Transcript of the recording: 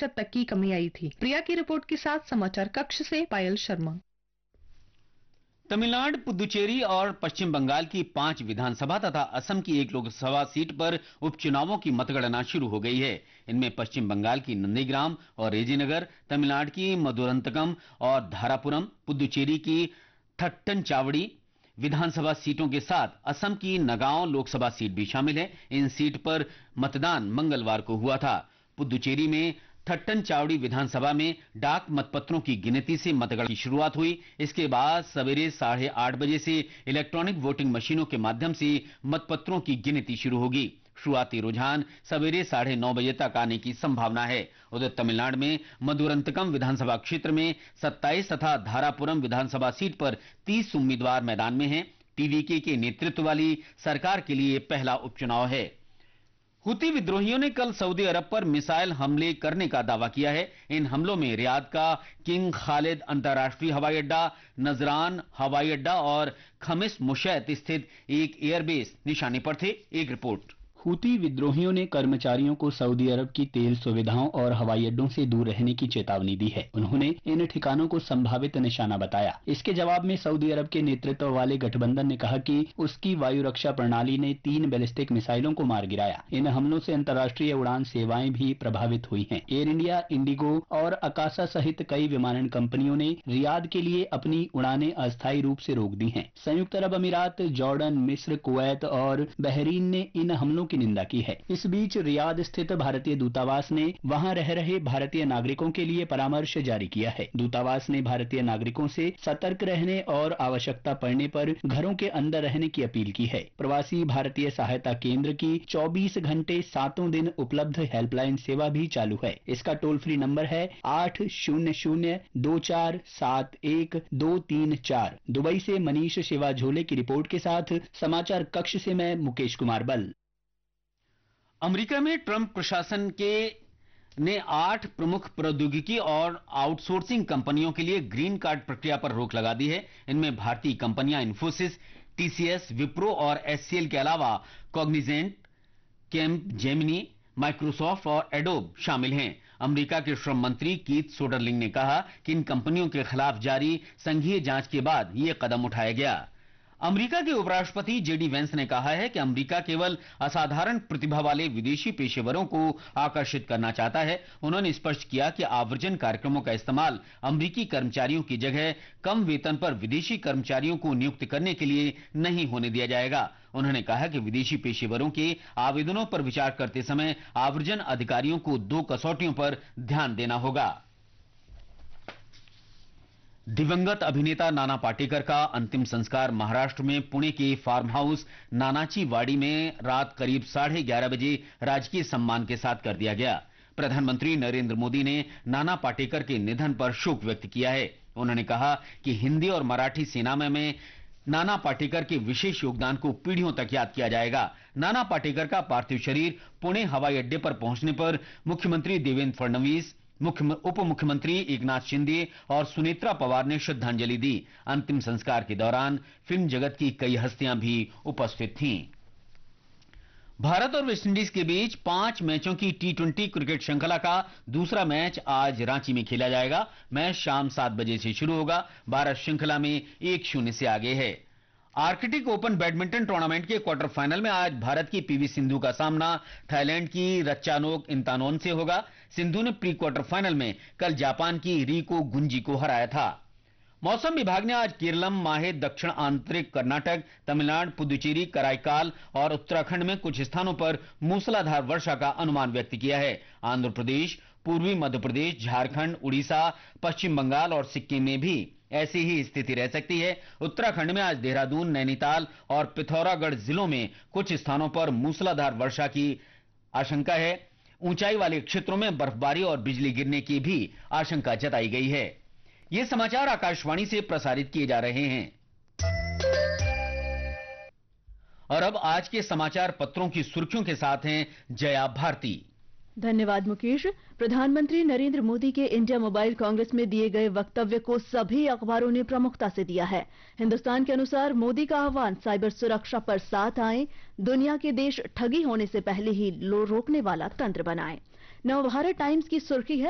प्रतिशत तक की कमी आई थी। प्रिया की रिपोर्ट के साथ समाचार कक्ष से पायल शर्मा। तमिलनाडु, पुदुचेरी और पश्चिम बंगाल की 5 विधानसभा तथा असम की 1 लोकसभा सीट पर उपचुनावों की मतगणना शुरू हो गई है। इनमें पश्चिम बंगाल की नंदीग्राम और रेजीनगर, तमिलनाडु की मधुरंतकम और धारापुरम, पुदुचेरी की थट्टनचावड़ी विधानसभा सीटों के साथ असम की नगांव लोकसभा सीट भी शामिल है। इन सीट पर मतदान मंगलवार को हुआ था। पुदुचेरी में थट्टनचावड़ी विधानसभा में डाक मतपत्रों की गिनती से मतगणना की शुरुआत हुई। इसके बाद सवेरे 8:30 बजे से इलेक्ट्रॉनिक वोटिंग मशीनों के माध्यम से मतपत्रों की गिनती शुरू होगी। शुरुआती रुझान सवेरे 9:30 बजे तक आने की संभावना है। उधर तमिलनाडु में मधुरंतकम विधानसभा क्षेत्र में 27 तथा धारापुरम विधानसभा सीट पर 30 उम्मीदवार मैदान में हैं। टीवीके के नेतृत्व वाली सरकार के लिए पहला उपचुनाव है। हुती विद्रोहियों ने कल सऊदी अरब पर मिसाइल हमले करने का दावा किया है। इन हमलों में रियाद का किंग खालिद अंतर्राष्ट्रीय हवाई अड्डा, नजरान हवाई अड्डा और खमिस मुशैत स्थित एक एयरबेस निशाने पर थे। एक रिपोर्ट। हुती विद्रोहियों ने कर्मचारियों को सऊदी अरब की तेल सुविधाओं और हवाई अड्डों से दूर रहने की चेतावनी दी है। उन्होंने इन ठिकानों को संभावित निशाना बताया। इसके जवाब में सऊदी अरब के नेतृत्व वाले गठबंधन ने कहा कि उसकी वायु रक्षा प्रणाली ने 3 बैलिस्टिक मिसाइलों को मार गिराया। इन हमलों से अंतर्राष्ट्रीय उड़ान सेवाएं भी प्रभावित हुई हैं। एयर इंडिया, इंडिगो और अकासा सहित कई विमानन कंपनियों ने रियाद के लिए अपनी उड़ानें अस्थायी रूप से रोक दी हैं। संयुक्त अरब अमीरात, जॉर्डन, मिस्र, कुवैत और बहरीन ने इन हमलों की निंदा की है। इस बीच रियाद स्थित भारतीय दूतावास ने वहां रह रहे भारतीय नागरिकों के लिए परामर्श जारी किया है। दूतावास ने भारतीय नागरिकों से सतर्क रहने और आवश्यकता पड़ने पर घरों के अंदर रहने की अपील की है। प्रवासी भारतीय सहायता केंद्र की 24 घंटे 7 दिन उपलब्ध हेल्पलाइन सेवा भी चालू है। इसका टोल फ्री नंबर है 800-2471-234। दुबई से मनीष शिवा झोले की रिपोर्ट के साथ समाचार कक्ष से मैं मुकेश कुमार बल। अमेरिका में ट्रंप प्रशासन ने 8 प्रमुख प्रौद्योगिकी और आउटसोर्सिंग कंपनियों के लिए ग्रीन कार्ड प्रक्रिया पर रोक लगा दी है। इनमें भारतीय कंपनियां इन्फोसिस, टीसीएस, विप्रो और एचसीएल के अलावा कॉग्निजेंट, कैपजेमिनी, माइक्रोसॉफ्ट और एडोब शामिल हैं। अमेरिका के श्रम मंत्री कीथ सोडरलिंग ने कहा कि इन कंपनियों के खिलाफ जारी संघीय जांच के बाद यह कदम उठाया गया। अमेरिका के उपराष्ट्रपति जेडी वेंस ने कहा है कि अमेरिका केवल असाधारण प्रतिभा वाले विदेशी पेशेवरों को आकर्षित करना चाहता है। उन्होंने स्पष्ट किया कि आव्रजन कार्यक्रमों का इस्तेमाल अमेरिकी कर्मचारियों की जगह कम वेतन पर विदेशी कर्मचारियों को नियुक्त करने के लिए नहीं होने दिया जाएगा। उन्होंने कहा कि विदेशी पेशेवरों के आवेदनों पर विचार करते समय आव्रजन अधिकारियों को 2 कसौटियों पर ध्यान देना होगा। दिवंगत अभिनेता नाना पाटेकर का अंतिम संस्कार महाराष्ट्र में पुणे के फार्म हाउस नानाची वाड़ी में रात करीब 11:30 बजे राजकीय सम्मान के साथ कर दिया गया। प्रधानमंत्री नरेंद्र मोदी ने नाना पाटेकर के निधन पर शोक व्यक्त किया है। उन्होंने कहा कि हिंदी और मराठी सिनेमा में नाना पाटेकर के विशेष योगदान को पीढ़ियों तक याद किया जाएगा। नाना पाटेकर का पार्थिव शरीर पुणे हवाई अड्डे पर पहुंचने पर मुख्यमंत्री देवेंद्र फडणवीस, उप मुख्यमंत्री एकनाथ शिंदे और सुनेत्रा पवार ने श्रद्धांजलि दी। अंतिम संस्कार के दौरान फिल्म जगत की कई हस्तियां भी उपस्थित थीं। भारत और वेस्टइंडीज के बीच 5 मैचों की टी20 क्रिकेट श्रृंखला का दूसरा मैच आज रांची में खेला जाएगा। मैच शाम 7 बजे से शुरू होगा। भारत श्रृंखला में 1-0 से आगे है। आर्कटिक ओपन बैडमिंटन टूर्नामेंट के क्वार्टर फाइनल में आज भारत की पीवी सिंधु का सामना थाईलैंड की रत्चानोक इंतानोन से होगा। सिंधु ने प्री क्वार्टर फाइनल में कल जापान की रिको गुंजी को हराया था। मौसम विभाग ने आज केरलम, माहे, दक्षिण आंतरिक कर्नाटक, तमिलनाडु, पुदुचेरी, कराईकाल और उत्तराखंड में कुछ स्थानों पर मूसलाधार वर्षा का अनुमान व्यक्त किया है। आंध्र प्रदेश, पूर्वी मध्य प्रदेश, झारखंड, उड़ीसा, पश्चिम बंगाल और सिक्किम में भी ऐसी ही स्थिति रह सकती है। उत्तराखंड में आज देहरादून, नैनीताल और पिथौरागढ़ जिलों में कुछ स्थानों पर मूसलाधार वर्षा की आशंका है। ऊंचाई वाले क्षेत्रों में बर्फबारी और बिजली गिरने की भी आशंका जताई गई है। ये समाचार आकाशवाणी से प्रसारित किए जा रहे हैं। और अब आज के समाचार पत्रों की सुर्खियों के साथ हैं जया भारती। धन्यवाद मुकेश। प्रधानमंत्री नरेंद्र मोदी के इंडिया मोबाइल कांग्रेस में दिए गए वक्तव्य को सभी अखबारों ने प्रमुखता से दिया है। हिंदुस्तान के अनुसार मोदी का आह्वान, साइबर सुरक्षा पर साथ आएं, दुनिया के देश ठगी होने से पहले ही रोकने वाला तंत्र बनाएं। नवभारत टाइम्स की सुर्खी है,